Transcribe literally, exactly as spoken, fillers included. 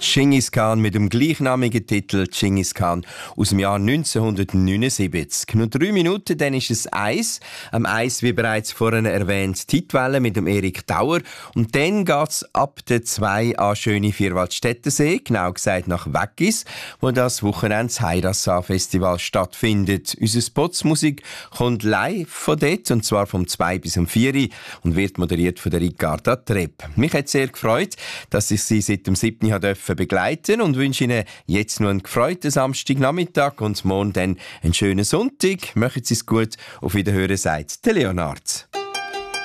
Genghis Khan mit dem gleichnamigen Titel Genghis Khan aus dem Jahr neunzehnhundertneunundsiebzig. Nur drei Minuten, dann ist es Eis. Am Eis, wie bereits vorhin erwähnt, Titwelle mit dem Erik Dauer. Und dann geht es ab der zwei an schöne Vierwaldstättersee, genau gesagt nach Weggis, wo das Wochenende das Heirassar-Festival stattfindet. Unsere Spotsmusik kommt live von dort, und zwar vom zwei bis um vier und wird moderiert von der Ricarda Trepp. Mich hat sehr gefreut, dass ich Sie seit dem siebten dürfen begleiten und wünsche Ihnen jetzt noch einen gefreuten Samstagnachmittag und morgen dann einen schönen Sonntag. Machen Sie es gut. Auf Wiederhören, sagt der Leonard.